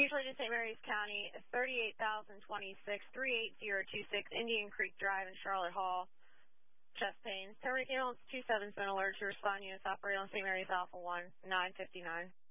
Mutually to St. Mary's County, 38,026, 38026 Indian Creek Drive in Charlotte Hall, chest pains. Terminating ambulance 27 has been alerted to respond units operating on St. Mary's Alpha 1, 959.